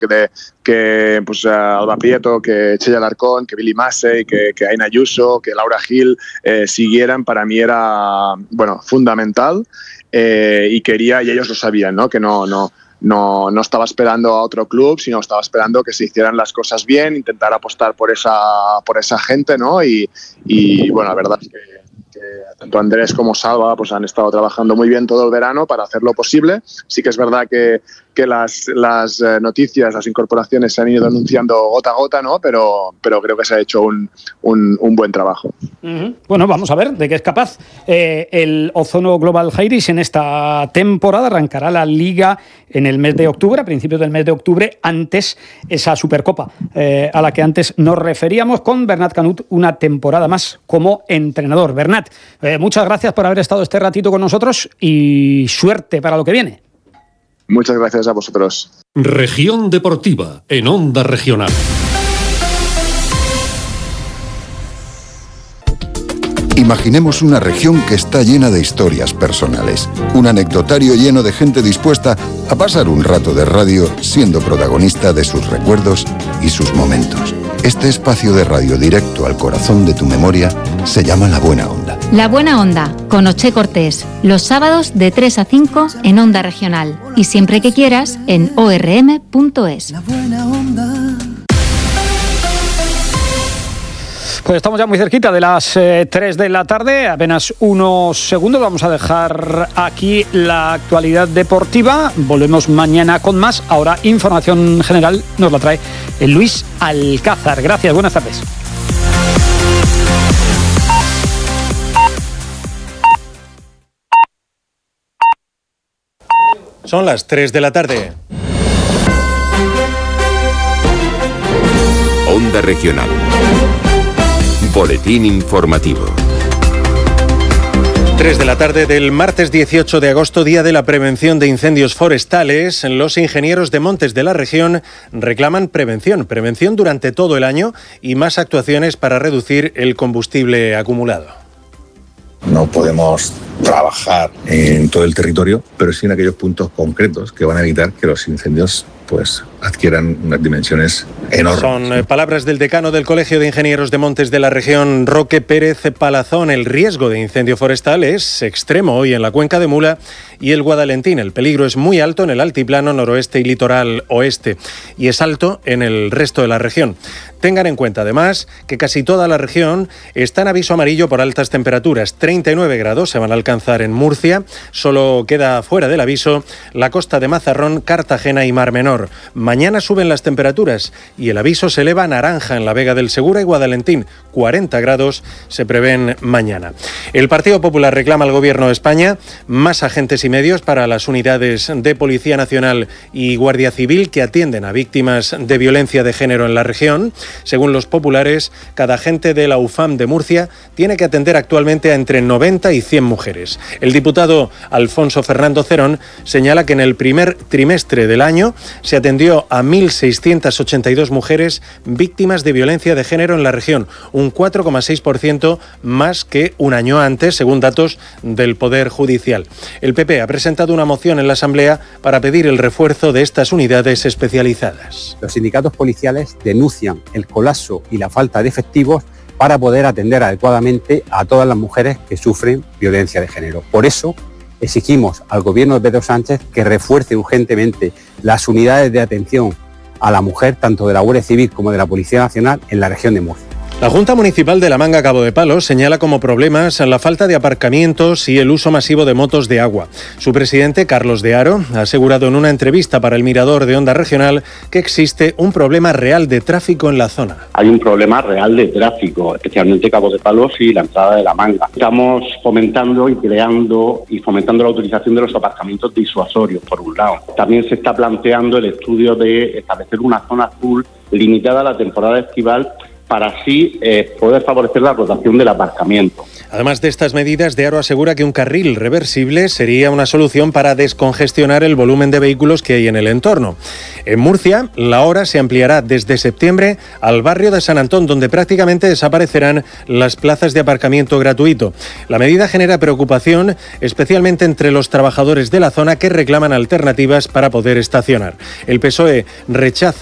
que pues Alba Prieto, que Txell Alarcón, que Billy Massey, que Aina Ayuso, que Laura Gil siguieran, para mí era fundamental, y ellos lo sabían, ¿no? Que no estaba esperando a otro club, sino estaba esperando que se hicieran las cosas bien, intentar apostar por esa gente, ¿no? Y bueno, la verdad es que tanto Andrés como Salva pues han estado trabajando muy bien todo el verano para hacer lo posible. Sí que es verdad que las noticias, las incorporaciones se han ido anunciando gota a gota, ¿no? Pero creo que se ha hecho un buen trabajo. Uh-huh. Bueno, vamos a ver de qué es capaz el Ozono Global Jairis en esta temporada. Arrancará la Liga en el mes de octubre, a principios del mes de octubre, antes esa Supercopa a la que antes nos referíamos, con Bernat Canut una temporada más como entrenador. Bernat, muchas gracias por haber estado este ratito con nosotros y suerte para lo que viene. Muchas gracias a vosotros. Región Deportiva en Onda Regional. Imaginemos una región que está llena de historias personales, un anecdotario lleno de gente dispuesta a pasar un rato de radio siendo protagonista de sus recuerdos y sus momentos. Este espacio de radio directo al corazón de tu memoria se llama La Buena Onda. La Buena Onda, con Oche Cortés, los sábados de 3 a 5 en Onda Regional y siempre que quieras en orm.es. La Buena Onda. Pues estamos ya muy cerquita de las 3 de la tarde, apenas unos segundos. Vamos a dejar aquí la actualidad deportiva. Volvemos mañana con más. Ahora información general nos la trae Luis Alcázar. Gracias, buenas tardes. Son las 3 de la tarde. Onda Regional. Boletín informativo. 3 de la tarde del martes 18 de agosto, día de la prevención de incendios forestales. Los ingenieros de montes de la región reclaman prevención durante todo el año y más actuaciones para reducir el combustible acumulado. No podemos trabajar en todo el territorio, pero sí en aquellos puntos concretos que van a evitar que los incendios adquieran unas dimensiones enormes. Son palabras del decano del Colegio de Ingenieros de Montes de la región, Roque Pérez Palazón. El riesgo de incendio forestal es extremo hoy en la Cuenca de Mula y el Guadalentín. El peligro es muy alto en el altiplano noroeste y litoral oeste y es alto en el resto de la región. Tengan en cuenta, además, que casi toda la región está en aviso amarillo por altas temperaturas. 39 grados se van a alcanzar en Murcia. Solo queda fuera del aviso la costa de Mazarrón, Cartagena y Mar Menor. Mañana suben las temperaturas y el aviso se eleva a naranja en la Vega del Segura y Guadalentín. 40 grados se prevén mañana. El Partido Popular reclama al Gobierno de España más agentes y medios para las unidades de Policía Nacional y Guardia Civil que atienden a víctimas de violencia de género en la región. Según los populares, cada agente de la UFAM de Murcia tiene que atender actualmente a entre 90 y 100 mujeres. El diputado Alfonso Fernando Cerón señala que en el primer trimestre del año se atendió a 1.682 mujeres víctimas de violencia de género en la región, un 4,6% más que un año antes, según datos del Poder Judicial. El PP ha presentado una moción en la Asamblea para pedir el refuerzo de estas unidades especializadas. Los sindicatos policiales denuncian el colapso y la falta de efectivos para poder atender adecuadamente a todas las mujeres que sufren violencia de género. Por eso exigimos al Gobierno de Pedro Sánchez que refuerce urgentemente las unidades de atención a la mujer, tanto de la Guardia Civil como de la Policía Nacional, en la región de Murcia. La Junta Municipal de La Manga Cabo de Palos señala como problemas la falta de aparcamientos y el uso masivo de motos de agua. Su presidente, Carlos de Haro, ha asegurado en una entrevista para el Mirador de Onda Regional que existe un problema real de tráfico en la zona. Hay un problema real de tráfico, especialmente Cabo de Palos y la entrada de La Manga. Estamos fomentando y creando y fomentando la utilización de los aparcamientos disuasorios, por un lado. También se está planteando el estudio de establecer una zona azul limitada a la temporada estival para así poder favorecer la rotación del aparcamiento. Además de estas medidas, Dearo asegura que un carril reversible sería una solución para descongestionar el volumen de vehículos que hay en el entorno. En Murcia, la hora se ampliará desde septiembre al barrio de San Antón, donde prácticamente desaparecerán las plazas de aparcamiento gratuito. La medida genera preocupación, especialmente entre los trabajadores de la zona que reclaman alternativas para poder estacionar. El PSOE rechaza